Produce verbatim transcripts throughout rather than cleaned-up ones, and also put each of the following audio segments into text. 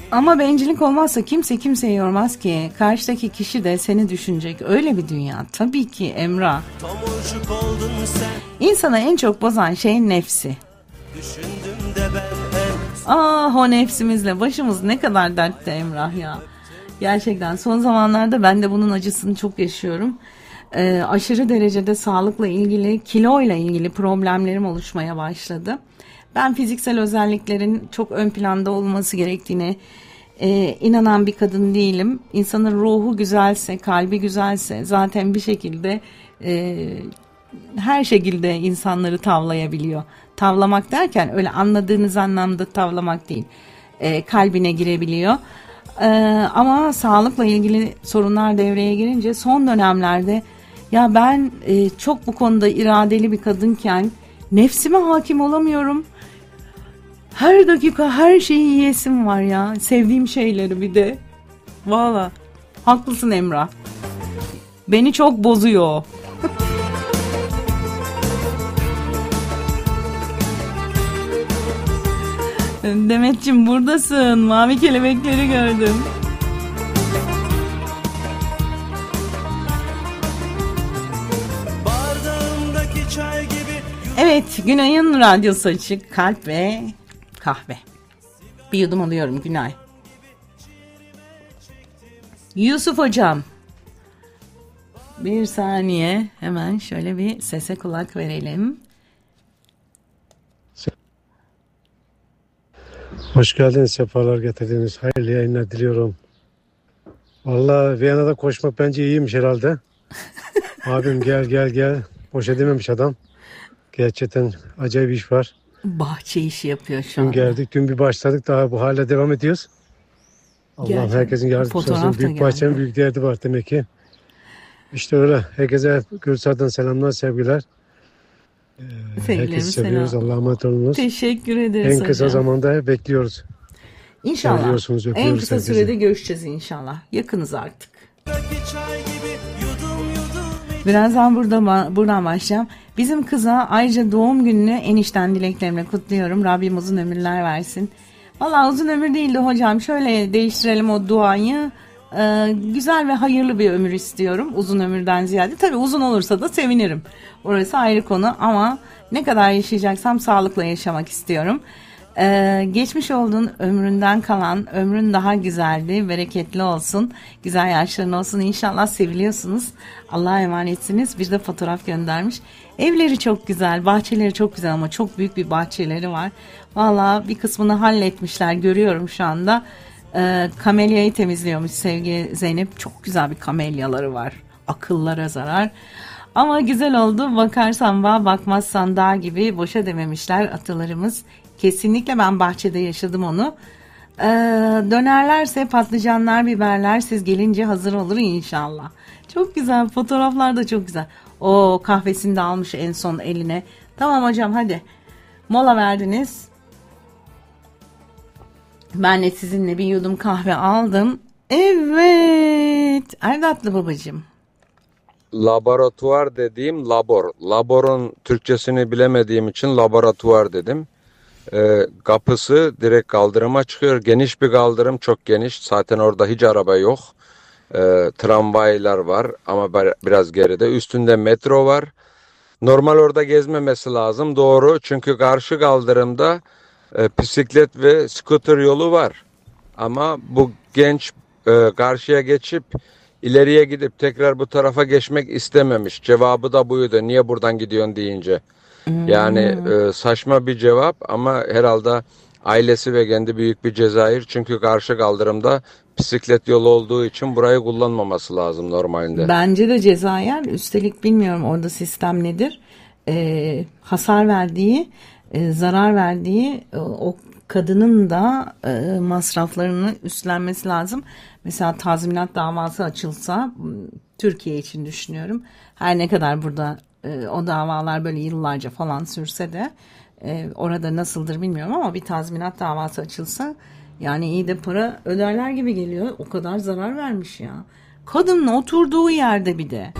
Ama bencillik olmazsa kimse kimseyi yormaz ki. Karşıdaki kişi de seni düşünecek. Öyle bir dünya. Tabii ki Emrah. İnsana en çok bozan şey nefsi. Ah, o nefsimizle başımız ne kadar dertte Emrah ya. Gerçekten son zamanlarda ben de bunun acısını çok yaşıyorum. Ee, aşırı derecede sağlıkla ilgili, kiloyla ilgili problemlerim oluşmaya başladı. Ben fiziksel özelliklerin çok ön planda olması gerektiğine e, inanan bir kadın değilim. İnsanın ruhu güzelse, kalbi güzelse zaten bir şekilde e, her şekilde insanları tavlayabiliyor. Tavlamak derken öyle anladığınız anlamda tavlamak değil. E, kalbine girebiliyor. E, ama sağlıkla ilgili sorunlar devreye girince son dönemlerde ya ben e, çok bu konuda iradeli bir kadınken nefsime hakim olamıyorum. Her dakika her şeyi yiyesim var ya. Sevdiğim şeyleri bir de. Valla. Haklısın Emrah. Beni çok bozuyor. Demetciğim buradasın. Mavi kelebekleri gördüm. Evet, Günay'ın radyosu açık. Kalp ve kahve. Bir yudum alıyorum Günay. Yusuf hocam. Bir saniye. Hemen şöyle bir sese kulak verelim. Hoş geldiniz. Sefalar getirdiniz. Hayırlı yayınlar diliyorum. Vallahi Viyana'da koşmak bence iyiymiş herhalde. Abim gel gel gel. Boş edememiş adam. Gerçekten acayip iş var. Bahçe işi yapıyor şu an. Dün geldik. Dün bir başladık. Daha bu hale devam ediyoruz. Allah'ım herkesin yardımcısı olsun. Büyük bahçenin büyük derdi var demek ki. İşte öyle. Herkese Gülsar'dan selamlar, sevgiler. Ee, herkesi seviyoruz. Allah'a emanet olunuz. Teşekkür ederiz En kısa hocam. zamanda bekliyoruz. İnşallah. En kısa herkese. Sürede görüşeceğiz inşallah. Yakınız artık. Birazdan burada buradan başlayacağım. Bizim kıza ayrıca doğum gününü enişten dileklerimle kutluyorum. Rabbim uzun ömürler versin. Vallahi uzun ömür değildi hocam. Şöyle değiştirelim o duayı. Ee, güzel ve hayırlı bir ömür istiyorum. Uzun ömürden ziyade. Tabii uzun olursa da sevinirim. Orası ayrı konu ama ne kadar yaşayacaksam sağlıkla yaşamak istiyorum. Ee, geçmiş olduğun ömründen kalan ömrün daha güzeldi, bereketli olsun, güzel yaşların olsun. İnşallah seviliyorsunuz. Allah'a emanetsiniz. Bir de fotoğraf göndermiş. Evleri çok güzel, bahçeleri çok güzel ama çok büyük bir bahçeleri var. Vallahi bir kısmını halletmişler, görüyorum şu anda. Ee, kamelyayı temizliyormuş sevgili Zeynep. Çok güzel bir kamelyaları var. Akıllara zarar. Ama güzel oldu. Bakarsan bağ, bakmazsan dağ gibi boşa dememişler atalarımız. Kesinlikle ben bahçede yaşadım onu. Ee, dönerlerse patlıcanlar, biberler siz gelince hazır olur inşallah. Çok güzel. Fotoğraflar da çok güzel. O kahvesini de almış en son eline. Tamam hocam hadi. Mola verdiniz. Ben de sizinle bir yudum kahve aldım. Evet. Erdatlı babacığım. Laboratuvar dediğim labor. Laborun Türkçesini bilemediğim için laboratuvar dedim. Ee, kapısı direkt kaldırıma çıkıyor. Geniş bir kaldırım, çok geniş. Zaten orada hiç araba yok. Ee, tramvaylar var ama biraz geride. Üstünde metro var. Normal orada gezmemesi lazım. Doğru, çünkü karşı kaldırımda e, bisiklet ve scooter yolu var. Ama bu genç e, karşıya geçip ileriye gidip tekrar bu tarafa geçmek istememiş. Cevabı da buydu. Niye buradan gidiyorsun deyince. Yani e, saçma bir cevap ama herhalde ailesi ve kendi büyük bir cezayir. Çünkü karşı kaldırımda bisiklet yolu olduğu için burayı kullanmaması lazım normalde. Bence de Cezayir. Üstelik bilmiyorum orada sistem nedir. Ee, hasar verdiği, e, zarar verdiği e, o kadının da e, masraflarını üstlenmesi lazım. Mesela tazminat davası açılsa Türkiye için düşünüyorum. Her ne kadar burada e, o davalar böyle yıllarca falan sürse de e, orada nasıldır bilmiyorum ama bir tazminat davası açılsa yani iyi de para öderler gibi geliyor. O kadar zarar vermiş ya. Kadının oturduğu yerde bir de.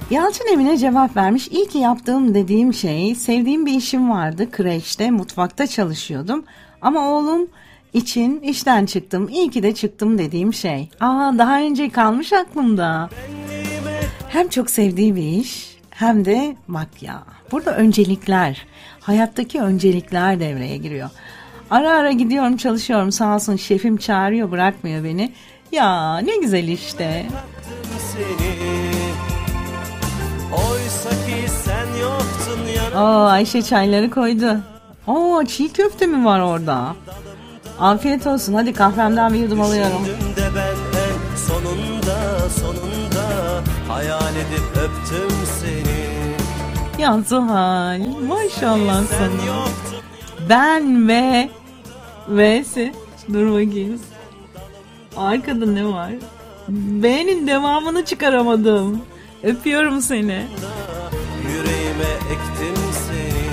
Yalçın Emine cevap vermiş. İyi ki yaptığım dediğim şey, sevdiğim bir işim vardı. Kreşte, mutfakta çalışıyordum. Ama oğlum için işten çıktım. İyi ki de çıktım dediğim şey. Aa, daha önce kalmış aklımda. Hem çok sevdiği bir iş, hem de bak ya, burada öncelikler, hayattaki öncelikler devreye giriyor. Ara ara gidiyorum, çalışıyorum, sağ olsun şefim çağırıyor, bırakmıyor beni. Ya ne güzel işte. Oo, Ayşe çayları koydu. Oo, çiğ köfte mi var orada? Afiyet olsun. Hadi kahvemden bir yudum alıyorum. Sonunda sonunda hayal edip öptüm seni. Ya Zuhal, maşallah sana. Ben ve V'si. Dur bakayım. Arkada ne var? B'nin devamını çıkaramadım. Öpüyorum seni. Yüreğime ektim seni.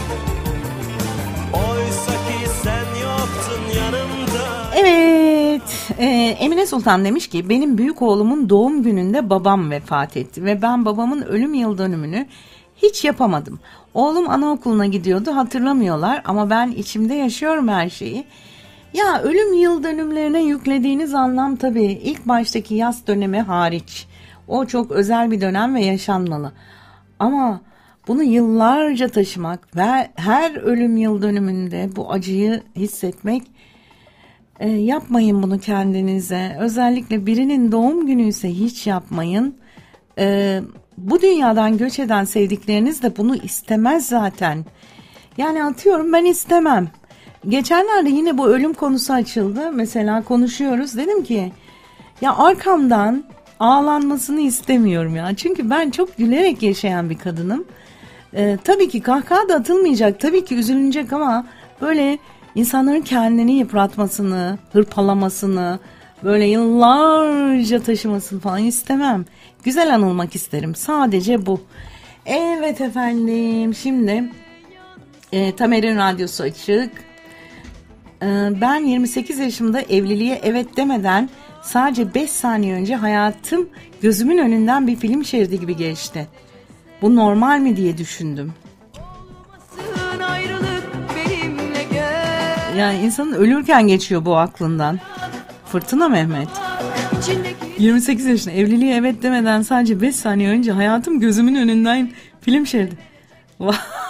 Oysa ki sen yoktun yanımda. Evet. E, Emine Sultan demiş ki benim büyük oğlumun doğum gününde babam vefat etti. Ve ben babamın ölüm yıl dönümünü hiç yapamadım. Oğlum anaokuluna gidiyordu, hatırlamıyorlar ama ben içimde yaşıyorum her şeyi. Ya ölüm yıl dönümlerine yüklediğiniz anlam tabii ilk baştaki yaz dönemi hariç. O çok özel bir dönem ve yaşanmalı. Ama bunu yıllarca taşımak ve her ölüm yıl dönümünde bu acıyı hissetmek, e, yapmayın bunu kendinize. Özellikle birinin doğum günü ise hiç yapmayın. E, bu dünyadan göç eden sevdikleriniz de bunu istemez zaten. Yani atıyorum, ben istemem. Geçenlerde yine bu ölüm konusu açıldı. Mesela konuşuyoruz. Dedim ki ya arkamdan ağlanmasını istemiyorum ya. Çünkü ben çok gülerek yaşayan bir kadınım. Ee, tabii ki kahkaha da atılmayacak. Tabii ki üzülünecek ama böyle insanların kendini yıpratmasını, hırpalamasını, böyle yıllarca taşımasını falan istemem. Güzel anılmak isterim. Sadece bu. Evet efendim. Şimdi e, Tamer'in radyosu açık. E, ben yirmi sekiz yaşımda evliliğe evet demeden sadece beş saniye önce hayatım gözümün önünden bir film şeridi gibi geçti. Bu normal mi diye düşündüm. Yani insanın ölürken geçiyor bu aklından. Fırtına Mehmet. yirmi sekiz yaşında evliliğe evet demeden sadece beş saniye önce hayatım gözümün önünden film şeridi.